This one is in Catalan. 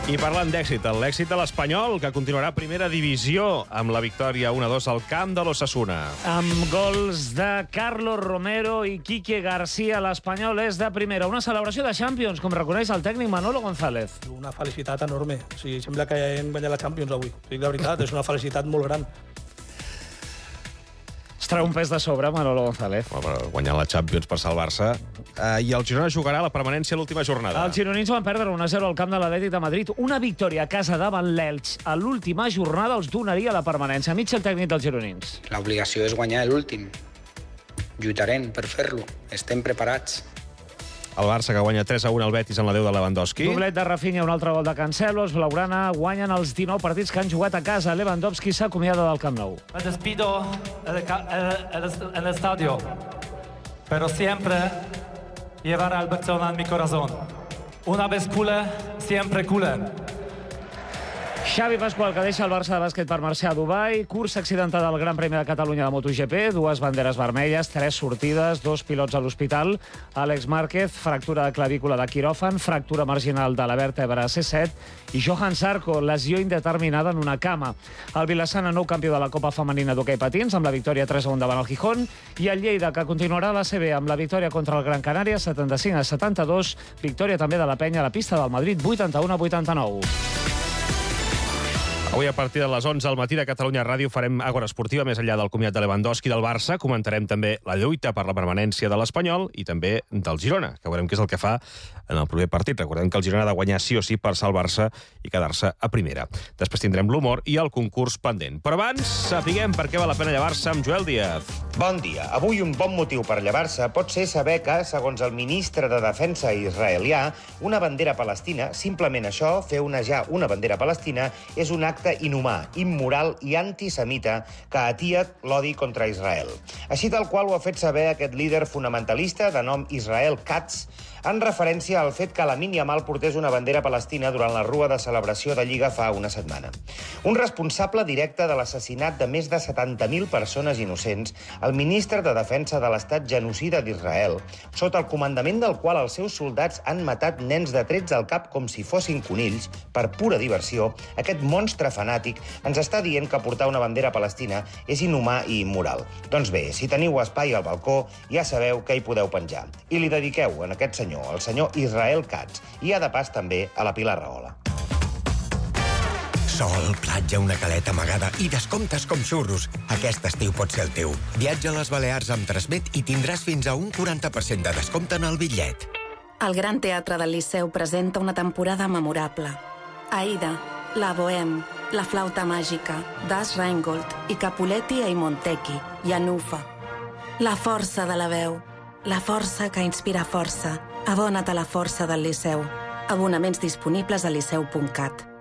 I parlant d'èxit, l'èxit de l'Espanyol, que continuarà a primera divisió amb la victòria 1-2 al camp de l'Osasuna. Amb gols de Carlos Romero i Quique García, l'Espanyol és de primera. Una celebració de Champions, com reconeix el tècnic Manolo González. Una felicitat enorme. O sigui, sembla que hem guanyat la Champions avui. O sigui, la veritat, és una felicitat molt gran. Es treu un pes de sobre, Manolo González. Guanyar la Champions per salvar-se. I el Girona jugarà la permanència a l'última jornada. Els gironins van perdre 1-0 al camp de l'Atlètic de Madrid. Una victòria a casa davant l'Elx a l'última jornada els donaria la permanència. Mig el tècnic dels gironins. L'obligació és guanyar l'últim. Lluitarem per fer-lo. Estem preparats. El Barça, que guanya 3-1 al Betis en la 10 de Lewandowski. Doblet de Rafinha, un altre gol de Cancelo. Els blaugrana guanyen els 19 partits que han jugat a casa. Lewandowski s'acomiada del Camp Nou. Me despido en el estadio, pero siempre llevaré al Barcelona en mi corazón. Una vez culé, siempre culé. Xavi Pasqual, que deixa el Barça de bàsquet per marxar a Dubai. Cursa accidentada al Gran Premi de Catalunya de MotoGP. 2 banderes vermelles, 3 sortides, 2 pilots a l'hospital. Àlex Márquez, fractura de clavícula de quiròfan, fractura marginal de la vèrtebra C7. I Johan Zarco, lesió indeterminada en una cama. El Vilassana, nou campió de la Copa Femenina d'Hoquei Patins, amb la victòria 3-1 davant el Gijón. I el Lleida, que continuarà a la CB amb la victòria contra el Gran Canària, 75-72. Victòria també de la Penya a la pista del Madrid, 81-89. Avui, a partir de les 11 al matí de Catalunya Ràdio, farem Àgora Esportiva, més enllà del comiat de Lewandowski del Barça. Comentarem també la lluita per la permanència de l'Espanyol i també del Girona, que veurem què és el que fa en el proper partit. Recordem que el Girona ha de guanyar sí o sí per salvar-se i quedar-se a primera. Després tindrem l'humor i el concurs pendent. Però abans, sapiguem per què val la pena llevar-se amb Joel Díaz. Bon dia. Avui un bon motiu per llevar-se pot ser saber que, segons el ministre de Defensa israelià, una bandera palestina, simplement això, fer onejar una bandera palestina, és un acte inhumà, immoral i antisemita que atia l'odi contra Israel. Així tal qual ho ha fet saber aquest líder fonamentalista de nom Israel Katz, en referència al fet que Lamine Yamal portés una bandera palestina durant la rua de celebració de Lliga fa una setmana. Un responsable directe de l'assassinat de més de 70.000 persones innocents, el ministre de Defensa de l'Estat genocida d'Israel, sota el comandament del qual els seus soldats han matat nens de 13 al cap com si fossin conills, per pura diversió, aquest monstre fanàtic ens està dient que portar una bandera palestina és inhumà i immoral. Doncs bé, si teniu espai al balcó, ja sabeu que hi podeu penjar. I li dediqueu en aquest senyor, el senyor Israel Katz, i a de pas també a la Pilar Rahola. Sol, platja, una caleta amagada i descomptes com xurros. Aquest estiu pot ser el teu. Viatja a les Balears amb Transmet i tindràs fins a un 40% de descompte en el bitllet. El Gran Teatre del Liceu presenta una temporada memorable. Aida, La Bohème, La Flauta Màgica, Das Rheingold i Capuletti e Montecchi, i Anufa. La força de la veu, la força que inspira força. Abona't a la força del Liceu. Abonaments disponibles a liceu.cat.